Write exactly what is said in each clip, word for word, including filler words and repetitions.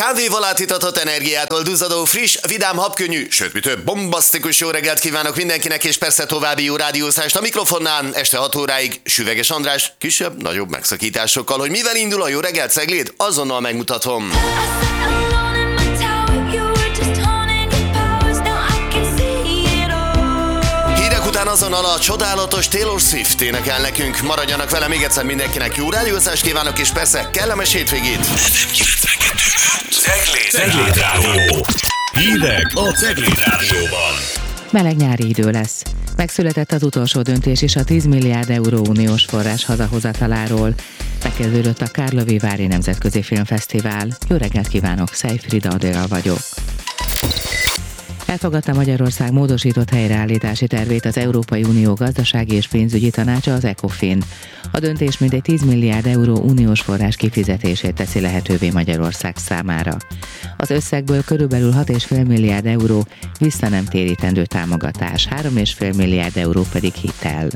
Kávéval átitatott energiától duzzadó friss, vidám, habkönnyű, sőt, mi több, bombasztikus jó reggelt kívánok mindenkinek, és persze további jó rádiózást a mikrofonnál este hat óráig. Süveges András kisebb, nagyobb megszakításokkal, hogy mivel indul a jó reggelt Cegléd, azonnal megmutatom. Hírek után azonnal a csodálatos Taylor Swift énekel nekünk. Maradjanak vele, még egyszer mindenkinek jó rádiózást kívánok, és persze kellemes hétvégét. Cegléd, Cegléd Rádió. Hírek a Cegléd Rádióban. Meleg nyári idő lesz. Megszületett az utolsó döntés is a tíz milliárd euró uniós forrás hazahozataláról. Megkezdődött a Karlovy-Vary Nemzetközi Filmfesztivál. Jó reggelt kívánok, Szejfrida Adél vagyok. Elfogadta Magyarország módosított helyreállítási tervét az Európai Unió gazdasági és pénzügyi tanácsa, az ECOFIN. A döntés mintegy tíz milliárd euró uniós forrás kifizetését teszi lehetővé Magyarország számára. Az összegből körülbelül hat egész öt milliárd euró visszanemtérítendő támogatás, három egész öt milliárd euró pedig hitel.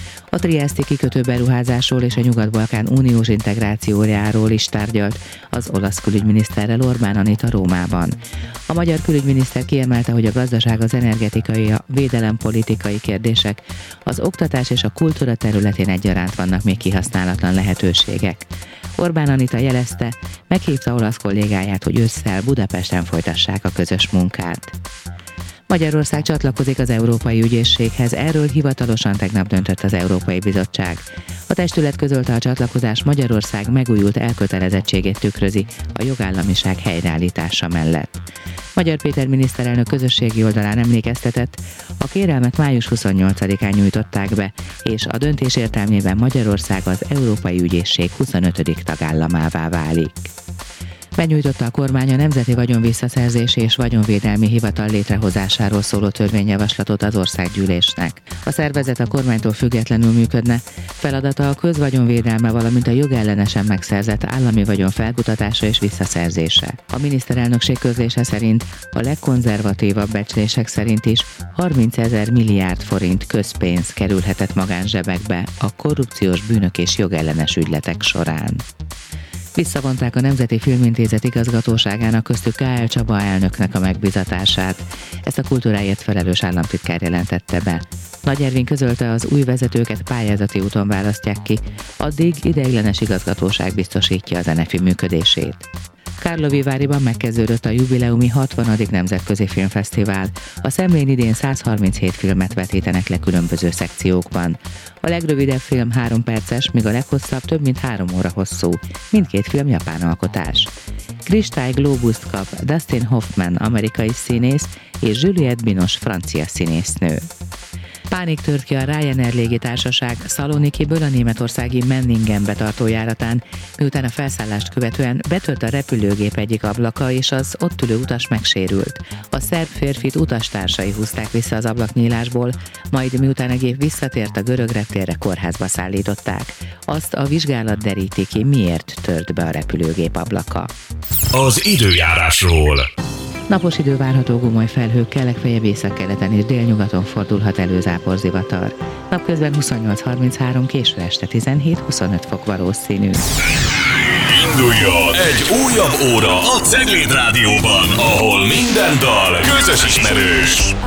A trieszti kikötő beruházásról és a Nyugat-Balkán uniós integrációjáról is tárgyalt az olasz külügyminiszterrel Orbán Anita Rómában. A magyar külügyminiszter kiemelte, hogy a gazdaság, az energetikai, a védelempolitikai kérdések, az oktatás és a kultúra területén egyaránt vannak még kihasználatlan lehetőségek. Orbán Anita jelezte, meghívta olasz kollégáját, hogy ősszel Budapesten folytassák a közös munkát. Magyarország csatlakozik az Európai Ügyészséghez, erről hivatalosan tegnap döntött az Európai Bizottság. A testület közölte, a csatlakozás Magyarország megújult elkötelezettségét tükrözi a jogállamiság helyreállítása mellett. Magyar Péter miniszterelnök közösségi oldalán emlékeztetett, a kérelmet május huszonnyolcadikán nyújtották be, és a döntés értelmében Magyarország az Európai Ügyészség huszonötödik tagállamává válik. Benyújtotta a kormány a Nemzeti Vagyonvisszaszerzési és Vagyonvédelmi Hivatal létrehozásáról szóló törvényjavaslatot az országgyűlésnek. A szervezet a kormánytól függetlenül működne, feladata a közvagyonvédelme, valamint a jogellenesen megszerzett állami vagyon felkutatása és visszaszerzése. A miniszterelnökség közlése szerint a legkonzervatívabb becslések szerint is harmincezer milliárd forint közpénz kerülhetett magánzsebekbe a korrupciós bűnök és jogellenes ügyletek során. Visszavonták a Nemzeti Filmintézet igazgatóságának, köztük K L Csaba elnöknek a megbízatását. Ezt a kultúráért felelős államtitkár jelentette be. Nagy Ervin közölte, az új vezetőket pályázati úton választják ki, addig ideiglenes igazgatóság biztosítja az en e f i működését. Karlovy-Varyban megkezdődött a jubileumi hatvanadik Nemzetközi Filmfesztivál. A Szemlén idén száz harminchét filmet vetítenek le különböző szekciókban. A legrövidebb film három perces, míg a leghosszabb több mint három óra hosszú. Mindkét film japán alkotás. Kristály Glóbuszt kap Dustin Hoffman, amerikai színész, és Juliette Binoche, francia színésznő. Pánik tört ki a Ryanair légitársaság Szalonikiből a németországi Menningenbe tartó járatán, miután a felszállást követően betört a repülőgép egyik ablaka, és az ott ülő utas megsérült. A szerb férfit utastársai húzták vissza az ablaknyílásból, majd miután a gép visszatért a görög reptérre, kórházba szállították. Azt a vizsgálat deríti ki, miért tört be a repülőgép ablaka. Az időjárásról. Napos idő várható, gomoly felhőkkel, legfeljebb északkeleten és délnyugaton fordulhat elő záporzivatar. Napközben huszonnyolc harminchárom, késő este tizenhét huszonöt fok valószínű. Induljon egy újabb óra a Cegléd Rádióban, ahol minden dal közös ismerős.